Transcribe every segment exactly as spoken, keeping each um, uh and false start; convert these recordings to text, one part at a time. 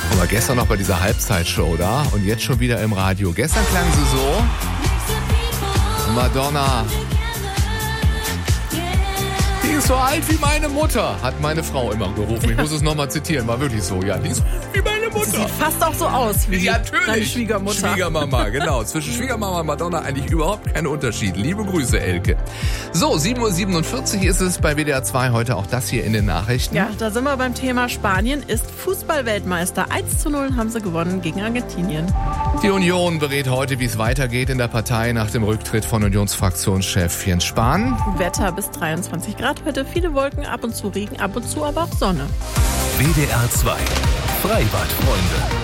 Aber gestern noch bei dieser Halbzeitshow da und jetzt schon wieder im Radio. Gestern klang sie so. Madonna. Die ist so alt wie meine Mutter, hat meine Frau immer gerufen. Ich muss es nochmal zitieren, war wirklich so. Ja, die ist wie meine Mutter. Sieht fast auch so aus wie ja, deine Schwiegermutter. Schwiegermama, genau. Zwischen Schwiegermama und Madonna eigentlich überhaupt kein Unterschied. Liebe Grüße, Elke. So, sieben Uhr siebenundvierzig ist es bei W D R zwei heute, auch das hier in den Nachrichten. Ja, da sind wir beim Thema Spanien ist Fußball-Weltmeister. eins zu null haben sie gewonnen gegen Argentinien. Die Union berät heute, wie es weitergeht in der Partei nach dem Rücktritt von Unionsfraktionschef Jens Spahn. Wetter bis dreiundzwanzig Grad heute, viele Wolken, ab und zu Regen, ab und zu aber auch Sonne. W D R zwei Freibad-Freunde.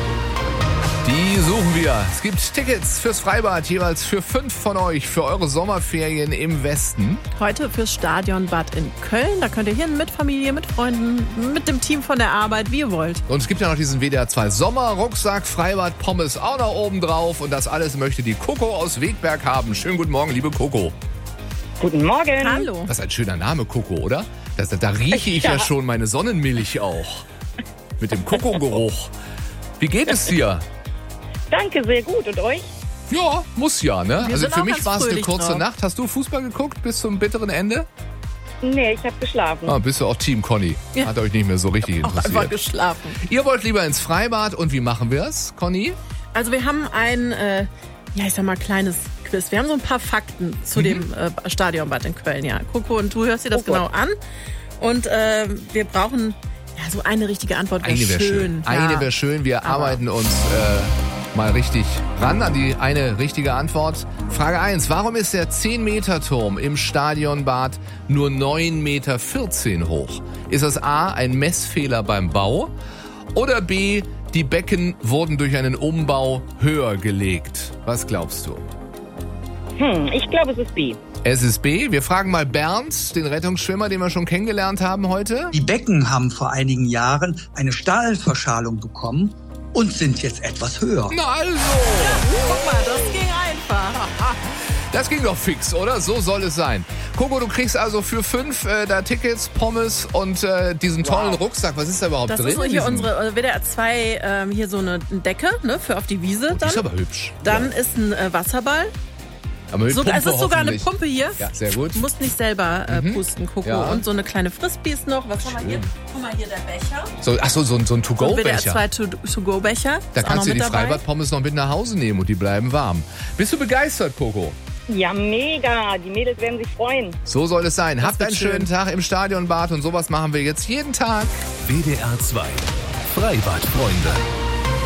Die suchen wir. Es gibt Tickets fürs Freibad, jeweils für fünf von euch, für eure Sommerferien im Westen. Heute fürs Stadionbad in Köln. Da könnt ihr hin mit Familie, mit Freunden, mit dem Team von der Arbeit, wie ihr wollt. Und es gibt ja noch diesen W D R zwei Sommerrucksack, Freibad, Pommes auch noch oben drauf. Und das alles möchte die Coco aus Wegberg haben. Schönen guten Morgen, liebe Coco. Guten Morgen. Hallo. Das ist ein schöner Name, Coco, oder? Das, da rieche ich ja. ja schon meine Sonnenmilch auch. Mit dem Coco-Geruch. Wie geht es dir? Danke, sehr gut. Und euch? Ja, muss ja, ne? Wir also sind für auch mich ganz war es eine fröhlich kurze drauf. Nacht. Hast du Fußball geguckt bis zum bitteren Ende? Nee, ich habe geschlafen. Ah, bist du auch Team Conny? Ja. Hat euch nicht mehr so richtig Auch einfach interessiert. geschlafen. Ihr wollt lieber ins Freibad und wie machen wir es, Conny? Also wir haben ein, äh, ja ich sag mal, kleines Quiz. Wir haben so ein paar Fakten zu Mhm. dem äh, Stadionbad in Köln. Ja, Coco, und du hörst dir das Oh genau Gott. an. Und äh, wir brauchen ja so eine richtige Antwort. Wäre Eine wäre schön. schön. Eine Ja. wäre schön. Wir Aber- arbeiten uns äh, mal richtig ran an die eine richtige Antwort. Frage eins. Warum ist der zehn-Meter-Turm im Stadionbad nur neun Meter vierzehn hoch? Ist das A, ein Messfehler beim Bau? Oder B, die Becken wurden durch einen Umbau höher gelegt? Was glaubst du? Hm, ich glaube, es ist B. Es ist B. Wir fragen mal Bernd, den Rettungsschwimmer, den wir schon kennengelernt haben heute. Die Becken haben vor einigen Jahren eine Stahlverschalung bekommen und sind jetzt etwas höher. Na also! Guck mal, das ging einfach. Das ging doch fix, oder? So soll es sein. Coco, du kriegst also für fünf äh, da Tickets, Pommes und äh, diesen tollen Rucksack. Was ist da überhaupt Das drin? ist so hier Diesen- unsere äh, W D R zwei, ähm, hier so eine Decke, ne, für auf die Wiese. Die Dann, ist aber hübsch. dann Ja. ist ein äh, Wasserball. Aber mit So, Pumpe es ist sogar eine hoffentlich. Pumpe hier. Ja, sehr gut. Du musst nicht selber äh, Mhm. pusten, Coco. Ja. Und so eine kleine Frisbees noch. Was haben wir hier? Guck mal, hier der Becher. So, ach so, so, ein- so ein W D R To-Go-Becher. zwei To-Go-Becher. Da Ist auch kannst noch du die mit dabei. Freibad-Pommes noch mit nach Hause nehmen und die bleiben warm. Bist du begeistert, Coco? Ja, mega. Die Mädels werden sich freuen. So soll es sein. Habt wird einen schönen schön. Tag im Stadionbad und sowas machen wir jetzt jeden Tag. W D R zwei Freibad-Freunde.